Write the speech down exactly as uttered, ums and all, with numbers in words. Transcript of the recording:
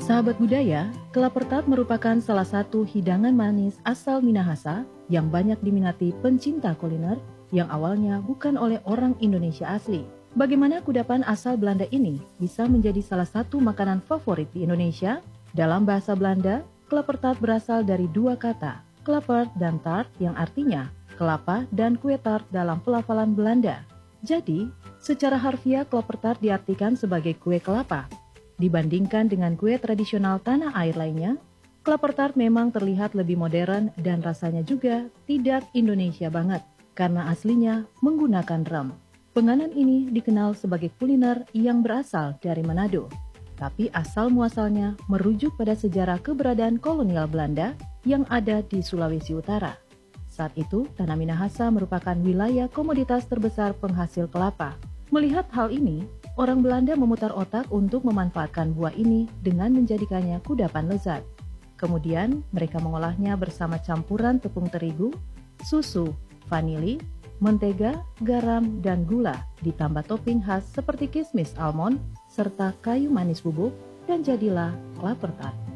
Sahabat budaya, kelapa tart merupakan salah satu hidangan manis asal Minahasa yang banyak diminati pencinta kuliner yang awalnya bukan oleh orang Indonesia asli. Bagaimana kudapan asal Belanda ini bisa menjadi salah satu makanan favorit di Indonesia? Dalam bahasa Belanda, kelapa tart berasal dari dua kata, klapert dan tart yang artinya kelapa dan kue tart dalam pelafalan Belanda. Jadi, secara harfiah kelapa tart diartikan sebagai kue kelapa. Dibandingkan dengan kue tradisional tanah air lainnya, kelapa tart memang terlihat lebih modern dan rasanya juga tidak Indonesia banget karena aslinya menggunakan rem. Penganan ini dikenal sebagai kuliner yang berasal dari Manado, tapi asal muasalnya merujuk pada sejarah keberadaan kolonial Belanda yang ada di Sulawesi Utara. Saat itu, Tanah Minahasa merupakan wilayah komoditas terbesar penghasil kelapa. Melihat hal ini, orang Belanda memutar otak untuk memanfaatkan buah ini dengan menjadikannya kudapan lezat. Kemudian, mereka mengolahnya bersama campuran tepung terigu, susu, vanili, mentega, garam, dan gula, ditambah topping khas seperti kismis almond, serta kayu manis bubuk, dan jadilah kelapa tart.